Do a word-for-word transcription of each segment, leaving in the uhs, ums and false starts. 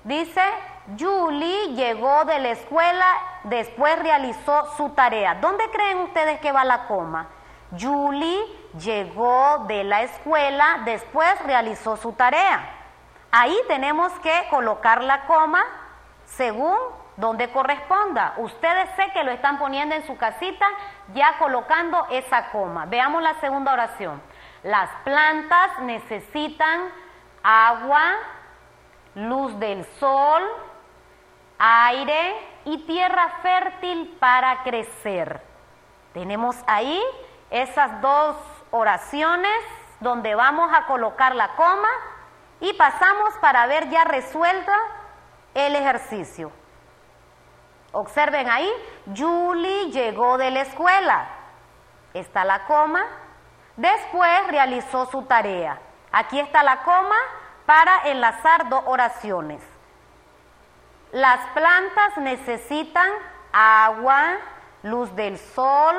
Dice, Julie llegó de la escuela, después realizó su tarea. ¿Dónde creen ustedes que va la coma? Julie llegó de la escuela, después realizó su tarea. Ahí tenemos que colocar la coma según donde corresponda. Ustedes sé que lo están poniendo en su casita, ya colocando esa coma. Veamos la segunda oración. Las plantas necesitan agua, luz del sol, aire y tierra fértil para crecer. Tenemos ahí esas dos oraciones donde vamos a colocar la coma y pasamos para ver ya resuelta el ejercicio. Observen ahí, Julie llegó de la escuela. Está la coma. Después realizó su tarea. Aquí está la coma para enlazar dos oraciones. Las plantas necesitan agua, luz del sol,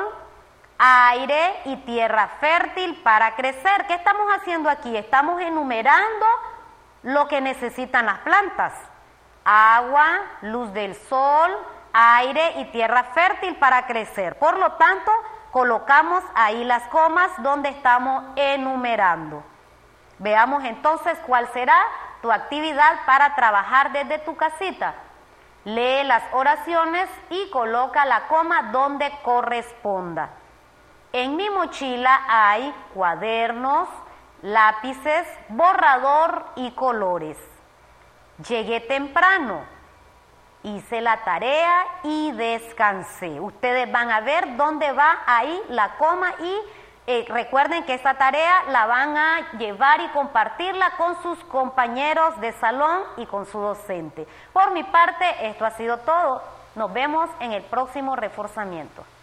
aire y tierra fértil para crecer. ¿Qué estamos haciendo aquí? Estamos enumerando lo que necesitan las plantas. Agua, luz del sol, aire y tierra fértil para crecer. Por lo tanto, colocamos ahí las comas donde estamos enumerando. Veamos entonces cuál será tu actividad para trabajar desde tu casita. Lee las oraciones y coloca la coma donde corresponda. En mi mochila hay cuadernos, lápices, borrador y colores. Llegué temprano, hice la tarea y descansé. Ustedes van a ver dónde va ahí la coma y eh, recuerden que esta tarea la van a llevar y compartirla con sus compañeros de salón y con su docente. Por mi parte, esto ha sido todo. Nos vemos en el próximo reforzamiento.